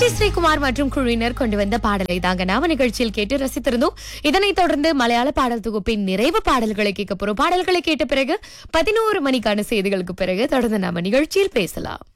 M G Sreekumar மற்றும் குழுவினர் கொண்டு வந்த பாடலை தாங்க நாம நிகழ்ச்சியில் கேட்டு ரசித்திருந்தோம். இதனைத் தொடர்ந்து மலையாள பாடல் தொகுப்பின் நிறைவு பாடல்களை கேட்க போறோம். பாடல்களை கேட்ட பிறகு 11 மணிக்கான செய்திகளுக்கு பிறகு தொடர்ந்து நாம நிகழ்ச்சியில் பேசலாம்.